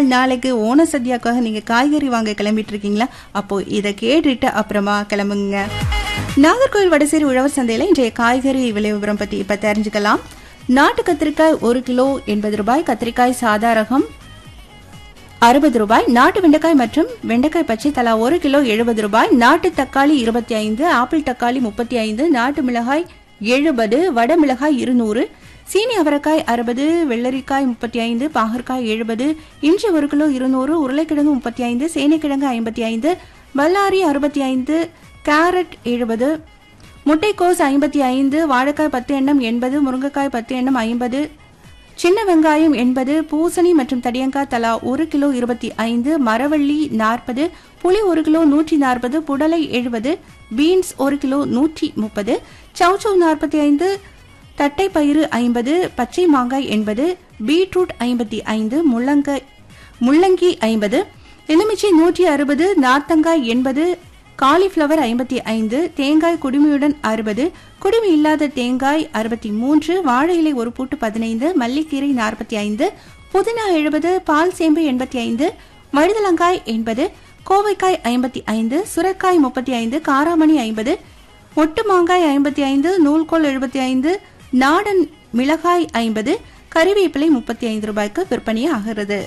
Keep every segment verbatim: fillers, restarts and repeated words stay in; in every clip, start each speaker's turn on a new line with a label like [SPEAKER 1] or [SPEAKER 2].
[SPEAKER 1] நாள் நாளைக்கு ஓண சத்யாக்காக நீங்க காய்கறி வாங்க கிளம்பிட்டு இருக்கீங்களா? அப்போ இதை கேட்டுட்டு அப்புறமா கிளம்புங்க. நாகர்கோவில் வடசேரி உழவர் சந்தையில இன்றைய காய்கறி விலை விவரம் பத்தி இப்ப தெரிஞ்சுக்கலாம். நாட்டு கத்திரிக்காய் ஒரு கிலோ எண்பது ரூபாய், கத்திரிக்காய் சாதா ரகம் அறுபது ரூபாய், நாட்டு வெண்டைக்காய் மற்றும் வெண்டைக்காய் பச்சை தலா ஒரு கிலோ எழுபது ரூபாய், நாட்டு தக்காளி இருபத்தி ஐந்து, ஆப்பிள் தக்காளி முப்பத்தி ஐந்து, நாட்டு மிளகாய் எழுபது, வட மிளகாய் இருநூறு, சீனி அவரைக்காய் அறுபது, வெள்ளரிக்காய் முப்பத்தி ஐந்து, பாகற்காய் எழுபது, இஞ்சி ஒரு கிலோ இருநூறு, உருளைக்கிழங்கு முப்பத்தி ஐந்து, சேனைக்கிழங்கு ஐம்பத்தி ஐந்து, பல்லாரி அறுபத்தி ஐந்து, கேரட் எழுபது, முட்டைக்கோஸ் ஐம்பத்தி ஐந்து, வாழைக்காய் பத்து எண்ணம் எண்பது, முருங்கைக்காய் பத்து எண்ணம் ஐம்பது, சின்ன வெங்காயம் எண்பது, பூசணி மற்றும் தடியங்காய் தலா ஒரு கிலோ இருபத்தி ஐந்து, மரவள்ளி நாற்பது, புளி ஒரு கிலோ நூற்றி நாற்பது, புடலை எழுபது, பீன்ஸ் ஒரு கிலோ நூற்றி முப்பது, சவுச்சவ் நாற்பத்தி ஐந்து, தட்டை பயிறு ஐம்பது, பச்சை மாங்காய் எண்பது, பீட்ரூட் ஐம்பத்தி ஐந்து, முள்ளங்காய் முள்ளங்கி ஐம்பது, எலுமிச்சை நூற்றி அறுபது, நார்த்தங்காய் எண்பது, காலிஃபிளவர் ஐம்பத்தி ஐந்து, தேங்காய் குடுமியுடன் அறுபது, குடுமி இல்லாத தேங்காய் அறுபத்தி மூன்று, வாழை இலை ஒரு பூட்டு பதினைந்து, மல்லிக்கீரை நாற்பத்தி ஐந்து, புதினா எழுபது, பால் சேம்பு எண்பத்தி ஐந்து, மழுதலங்காய் எண்பது, கோவைக்காய் ஐம்பத்தி ஐந்து, சுரைக்காய் முப்பத்தி ஐந்து, காராமணி ஐம்பது, ஒட்டு மாங்காய் ஐம்பத்தி ஐந்து, நூல்கோல் எழுபத்தி ஐந்து, நாடன் மிளகாய் ஐம்பது, கறிவேப்பிலை முப்பத்தி ஐந்து ரூபாய்க்கு விற்பனை ஆகிறது.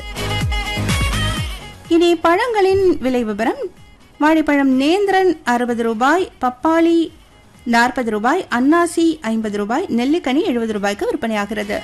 [SPEAKER 1] இனி பழங்களின் விலை விவரம். வாழைப்பழம் நேந்திரன் அறுபது ரூபாய், பப்பாளி நாற்பது ரூபாய், அன்னாசி ஐம்பது ரூபாய், நெல்லிக்கனி எழுபது ரூபாய்க்கு விற்பனையாகிறது.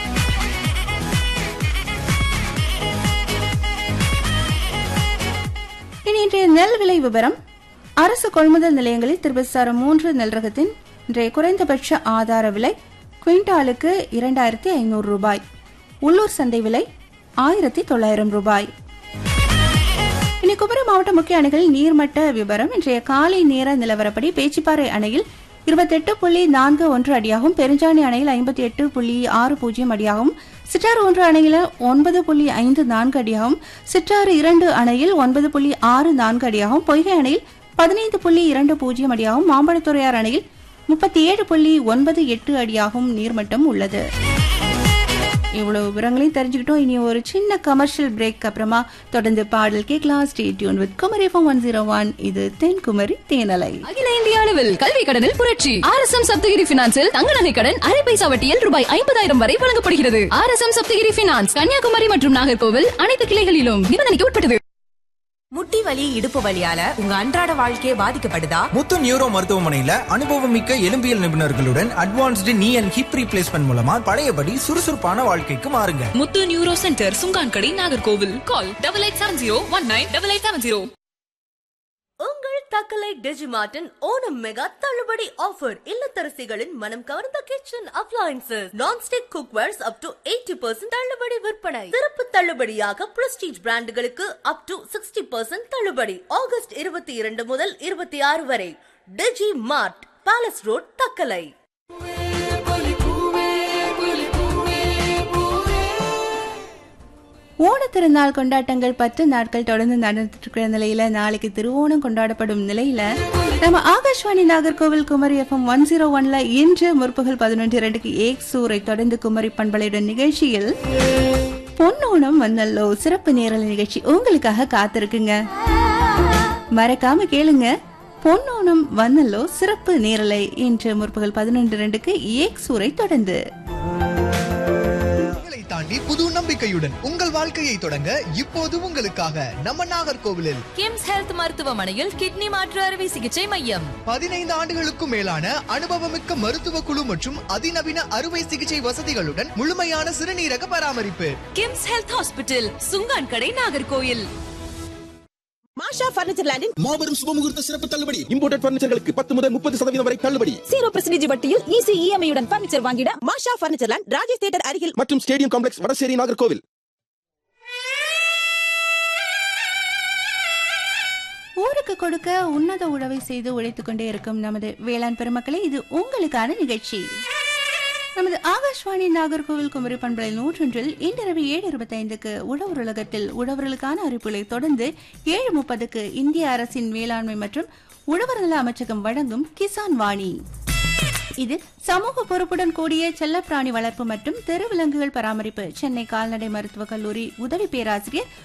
[SPEAKER 1] இனி இன்றைய நெல் விலை விவரம். அரசு கொள்முதல் நிலையங்களில் திருவிசாரம் மூன்று நெல் ரகத்தின் இன்றைய குறைந்தபட்ச ஆதார விலை குவிண்டாலுக்கு இரண்டாயிரத்தி ஐநூறு ரூபாய். உள்ளூர் சந்தை விலை ஆயிரத்தி தொள்ளாயிரம் ரூபாய். இனி குமரி மாவட்ட முக்கிய அணைகளில் நீர்மட்ட விவரம். இன்றைய காலை நேர நிலவரப்படி பேச்சிப்பாறை அணையில் இருபத்தி எட்டு புள்ளி நான்கு ஒன்று அடியாகவும், பெருஞ்சாணி அணையில் ஐம்பத்தி எட்டு புள்ளி ஆறு பூஜ்ஜியம் அடியாகவும், சிற்றாறு ஒன்று அணையில் ஒன்பது புள்ளி ஐந்து நான்கு அடியாகவும், சிற்றாறு இரண்டு அணையில் ஒன்பது புள்ளி ஆறு நான்கு அடியாகவும், பொய்கை அணையில் பதினைந்து புள்ளி இரண்டு பூஜ்ஜியம் அடியாகவும், மாம்பழத்துறையார் அணையில் முப்பத்தி ஏழு புள்ளி ஒன்பது எட்டு அடியாகவும் நீர்மட்டம் உள்ளது. இவ்வளவு விவரங்களையும் தெரிஞ்சுக்கிட்டோம். இனி ஒரு சின்ன கமர்ஷியல் பிரேக் அப்புறமா தொடர்ந்து பாடல் கேட்கலாம். Stay tune with Kumari FM one zero one. இது தென்குமரி தேனலை.
[SPEAKER 2] அகில இந்திய அளவில் கல்வி கடனில் புரட்சி. ஆர் எஸ் எம் சப்தகிரி பினான்சில் தங்க நகை கடன் அரை பைசா வட்டியில் ரூபாய் ஐம்பதாயிரம் வரை வழங்கப்படுகிறது. R S M Saptagiri finance Kanyakumari மற்றும் நாகர்கோவில் அனைத்து கிளைகளிலும் நிபந்தனைக்கு உட்பட்டது.
[SPEAKER 3] முட்டி வலி இடுப்பு வலியால உங்க அன்றாட வாழ்க்கையே பாதிக்கப்படுதா?
[SPEAKER 4] முத்து நியூரோ மருத்துவமனையில அனுபவமிக்க எலும்பியல் நிபுணர்களுடன் அட்வான்ஸ்டு நீ அண்ட் ஹிப் ரீப்ளேஸ்மெண்ட் மூலமா பழையபடி சுறுசுறுப்பான வாழ்க்கைக்கு மாறுங்க.
[SPEAKER 2] முத்து neuro centre, Chunkankadai, Nagercoil. Call double eight seven zero one nine double eight seven zero.
[SPEAKER 3] உங்கள் தக்கலை டிஜிமார்ட்டின் ஓணம் மெகா தள்ளுபடி ஆஃபர். இல்லத்தரசிகளின் மனம் கவர்ந்த kitchen appliances, nonstick cookwares up to eighty percent தள்ளுபடி விற்பனை. சிறப்பு தள்ளுபடியாக prestige பிராண்டுகளுக்கு up to sixty percent தள்ளுபடி. ஆகஸ்ட் இருபத்தி இரண்டு முதல் இருபத்தி ஆறு வரை. டிஜி மார்ட், பேலஸ் ரோட், தக்கலை.
[SPEAKER 1] ஓணத்திருநாள் கொண்டாட்டங்கள் பத்து நாட்கள் தொடர்ந்து நடந்துட்டு இருக்கிற நிலையில நாளைக்கு திருவோணம் கொண்டாடப்படும் நிலையில நம்ம Akashvani Nagercoil Kumari FM one zero ஒன்ல இன்று முற்பகல் பதினொன்று இரண்டுக்கு ஏக் சூரை தொடர்ந்து குமரி பண்பலையுடன் நிகழ்ச்சியில் பொன்னோணம் வந்தல்லோ சிறப்பு நேரல் நிகழ்ச்சி உங்களுக்காக காத்திருக்குங்க. மறக்காம கேளுங்க. பொன்னோணம் வந்தல்லோ சிறப்பு நேரலை இன்று முற்பகல் பதினொன்று இரண்டுக்கு ஏக் சூரை தொடர்ந்து.
[SPEAKER 5] தாண்டி புது நம்பிக்கையுடன் உங்கள் வாழ்க்கையை தொடங்க இப்போது உங்களுக்காக நம்ம நாகர்கோவிலில்
[SPEAKER 2] கிம்ஸ் ஹெல்த் மருத்துவமனையில் கிட்னி மாற்று அறுவை சிகிச்சை மையம்.
[SPEAKER 5] பதினைந்து ஆண்டுகளுக்கும் மேலான அனுபவமிக்க மருத்துவ குழு மற்றும் அதிநவீன அறுவை சிகிச்சை வசதிகளுடன் முழுமையான சிறுநீரக பராமரிப்பு.
[SPEAKER 2] KIMS health hospital, Chunkankadai, Nagercoil.
[SPEAKER 6] மாஷா பர்னிச்சர் லேண்டின்
[SPEAKER 7] மாபெரும் சுபமுகூர்த்த சிறப்பு தள்ளுபடி. இம்போர்ட்டட் பர்னிச்சர்களுக்கு பத்து முதல் முப்பது சதவீதம் வரை தள்ளுபடி.
[SPEAKER 6] ஜீரோ பர்சன்டேஜ் வட்டியில் ஈஸி இஎம்ஐ உடன் பர்னிச்சர் வாங்கிட மாஷா பர்னிச்சர் லேண்ட், ராஜேஷ் தியேட்டர் அருகில்
[SPEAKER 7] மற்றும் ஸ்டேடியம் காம்ப்ளெக்ஸ், வடசேரி, நாகர்கோவில்.
[SPEAKER 1] ஊருக்கு கொடுக்க உன்னத உழவை செய்து உழைத்துக் கொண்டே இருக்கும் நமது வேளாண் பெருமக்களே, இது உங்களுக்கான நிகழ்ச்சி. நமது ஆகாஷ்வாணி நாகர்கோவில் குமரி பண்பலை நூற்றொன்றில் இன்றிரவு ஏழு இருபத்தி ஐந்துக்கு உழவர் உலகத்தில் உழவர்களுக்கான அறிவிப்புகளை தொடர்ந்து ஏழு முப்பதுக்கு இந்திய அரசின் வேளாண்மை மற்றும் உழவர் நல அமைச்சகம் வழங்கும் கிசான் வாணி. இது சமூக பொறுப்புடன் கூடிய செல்லப்பிராணி வளர்ப்பு மற்றும் தெருவிலங்குகள் பராமரிப்பு சென்னை கால்நடை மருத்துவக் கல்லூரி உதவி பேராசிரியர்